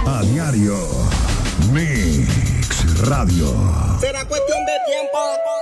A diario. Mix Radio. Será cuestión de tiempo.